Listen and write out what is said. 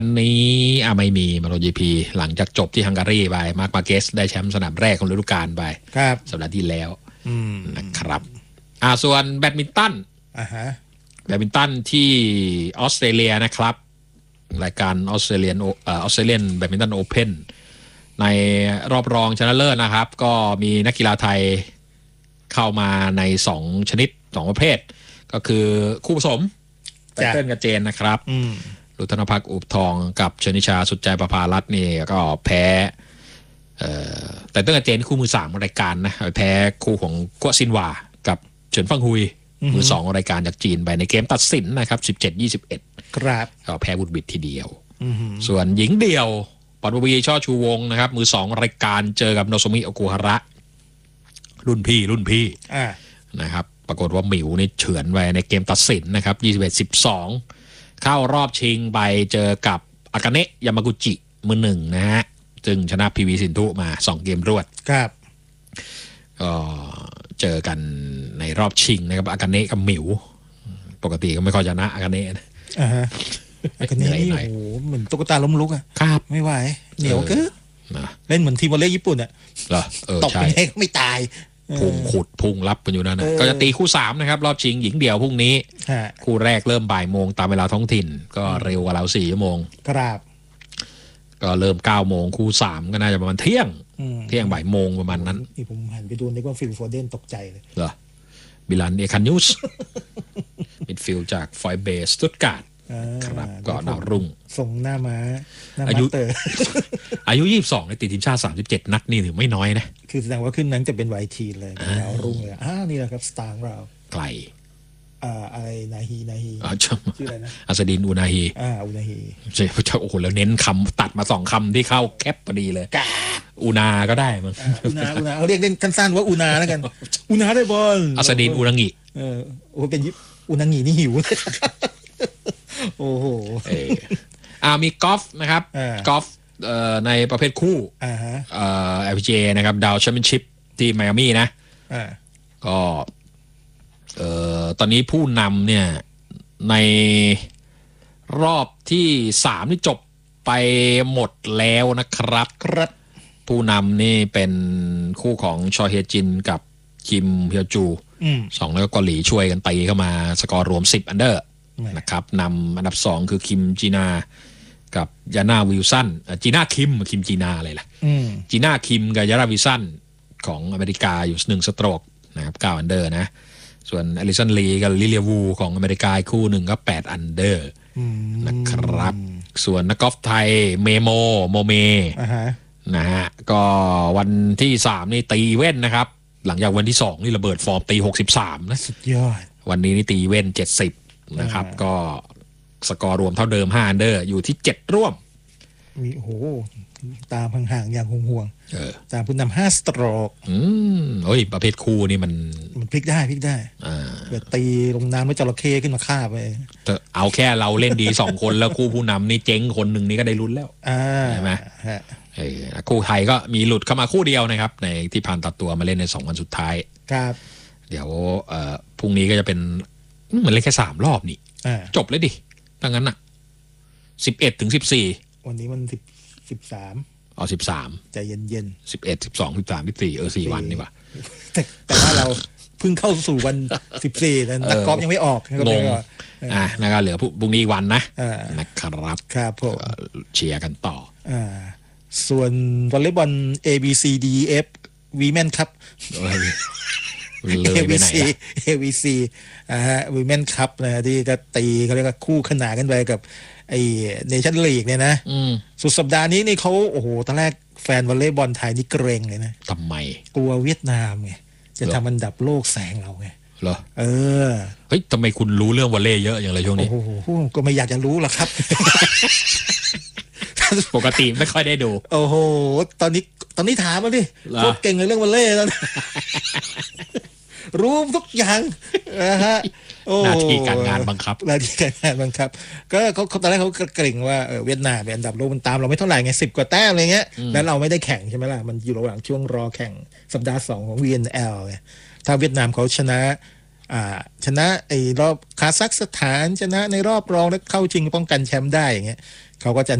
นี้ไม่มีมาโต GP หลังจากจบที่ฮังการีไปมาร์ค มาร์เกสได้แชมป์สนามแรกของฤดูกาลไปครับสัปดาห์ที่แล้วนะครับส่วนแบดมินตันแบดมินตันที่ออสเตรเลียนะครับรายการออสเตรเลียนแบดมินตันโอเพ่นในรอบรองชนะเลิศนะครับก็มีนักกีฬาไทยเข้ามาใน2ชนิด2ประเภทก็คือคู่ผสมไตเติ้ลกับเจนนะครับรุธนภักดิ์อุบทองกับชนิชาสุดใจประภารัตน์นี่ก็แพ้ไตเติ้ลกับเจนคู่มือ3รายการนะแพ้คู่ของกัวซินวากับเฉินฟังฮุยมือ2รายการจากจีนไปในเกมตัดสินนะครับ17-21 ครับก็แพ้บุดบิดทีเดียวส่วนหญิงเดี่ยวปฐวีช่อชูวงนะครับมือ2รายการเจอกับโนโซมิโอกุฮาระรุ่นพี่นะครับปรากฏว่าหมิวนี่เฉือนไปในเกมตัดสินนะครับ21-12เข้ารอบชิงไปเจอกับอากาเนะยามากุจิมือ1นะฮะซึ่งชนะพีวีสินธุมา2เกมรวดครับก็เจอกันในรอบชิงนะครับอากาเนะกับหมิวปกติก็ไม่ค่อยชนะอากาเนะนะอากาเนะนี่โอ้โหเหมือนตุ๊กตาล้มลุกอะครับไม่ไหวเหนียวเกินเล่นเหมือนทีมวอลเลย์ญี่ปุ่นอะตบไปเองก็ไม่ตายพุ่งขุดพุ่งรับกันอยู่นั่นนะก็จะตีคู่3นะครับรอบชิงหญิงเดี่ยวพรุ่งนี้คู่แรกเริ่มบ่ายโมงตามเวลาท้องถิ่นก็เร็วกว่าเรา4 ชั่วโมงครับก็เริ่ม9 โมงคู่3ก็น่าจะประมาณเที่ยงบ่ายโมงประมาณนั้นนี่ผมหันไปดูนึกว่าฟิลโฟเดนตกใจเลยเหรอบิลันเอคันยูสมิดฟิลด์จากฟอยเบสสตุตการ์ดครับก็ดาวรุ่งส่งหน้าม้าอายุ22ในติดทีมชาติ37นัดนี่ถือไม่น้อยนะคือแสดงว่าขึ้นนั้นจะเป็นไวทีเลยดาวรุ่งเลยนี่แหละครับสตาร์เราไกลอะไรนาฮีชื่ออะไรนะอัสดินอูนาฮีใช่โอ้โหแล้วเน้นคำตัดมา2 คำที่เข้าแคปพอดีเลยอูนาก็ได้มั้งอูนาเขาเรียกเล่นสั้นๆว่าอูนาแล้วกันอูนาได้บอลอัสดินอูนางิโอ้เป็นอูนางินี่หิวโอ้โหมีกอล์ฟนะครับกอล์ฟในประเภทคู่LPGA นะครับดาวแชมเปี้ยนชิพที่ไมอามี่นะก็ตอนนี้ผู้นำเนี่ยในรอบที่3นี่จบไปหมดแล้วนะครับผู้นำนี่เป็นคู่ของชอเฮจินกับคิมเฮียจู2แล้วก็เกาหลีช่วยกันตีเข้ามาสกอร์รวม10 อันเดอร์นะครับนำอันดับ2คือคิมจีนากับยาน่าวิลสันจีน่าคิมจีนาอะไรล่ะจีน่าคิมกับยาน่าวิลสันของอเมริกาอยู่1 สโตรกนะครับ9 อันเดอร์นะส่วนอลิสันลีกับลิเลียวูของอเมริกาคู่หนึ่งก็8 อันเดอร์นะครับส่วนนักกอล์ฟไทยโมเมนะฮะก็วันที่3นี่ตีเว้นนะครับหลังจากวันที่2นี่ระเบิดฟอร์มตี63นะสุดยอดวันนี้นี่ตีเว้น70นะครับก็สกอร์รวมเท่าเดิม5 อันเดอร์อยู่ที่7 ร่วมมีโอ้โหตามห่างๆอย่างห่วงตามผู้นำ5 สโตรกโอ้ยประเภทคู่นี่มันพลิกได้เกิดตีลงน้ำแล้วจระเข้ขึ้นมาฆ่าไปเอาแค่เราเล่นดี2 คนแล้วคู่ผู้นำนี่เจ๊งคนหนึ่งนี่ก็ได้ลุ้นแล้วใช่ไหมคู่ไทยก็มีหลุดเข้ามาคู่เดียวนะครับในที่ผ่านตัดตัวมาเล่นใน2 วันสุดท้ายครับเดี๋ยวพรุ่งนี้ก็จะเป็นเหมือนเล่นแค่3 รอบนี่จบเลยดิดังนั้นอ่ะ11-14 วันนี้มัน13 13 ใจเย็นๆ11 12 13 14 4 วันนี่ป่ะแต่ว่าเราเพิ่งเข้าสู่วัน14แล้วนักกอล์ฟยังไม่ออกงงนะครับเหลือพรุ่งนี้วันนะครับครับผมเชียร์กันต่อส่วนวอลเลย์บอล ABCDF Women Cup AVC Women Cup นะที่ก็ตีเขาเรียกว่าคู่ขนานกันไปกับไอ้เนชั่นลีกเนี่ยนะสุดสัปดาห์นี้นี่เขาโอ้โหตอนแรกแฟนวอลเลย์บอลไทยนี่เกรงเลยนะทำไมกลัวเวียดนามไงจะทำอันดับโลกแซงเราไงเหรอเฮ้ยทำไมคุณรู้เรื่องวอลเลย์เยอะอย่างไรช่วงนี้โอ้โหก็ไม่อยากจะรู้หรอกครับปกติไม่ค่อยได้ดูโอ้โหตอนนี้ถามมาดิโคตรเก่งเลยเรื่องวอลเลย์แล้วรู้ทุกอย่างนะฮะหน้าที่การงานบังคับก็เขาตอนแรกเขาเกรงว่าเวียดนามเป็นอันดับโลกมันตามเราไม่เท่าไหร่ไง10 กว่าแต้มอะไรเงี้ยแล้วเราไม่ได้แข่งใช่ไหมล่ะมันอยู่ระหว่างช่วงรอแข่งสัปดาห์2ของ VNL ถ้าเวียดนามเขาชนะไอ้รอบคาซัคสถานชนะในรอบรองแล้วเข้าชิงป้องกันแชมป์ได้อย่างเงี้ยเขาก็จะ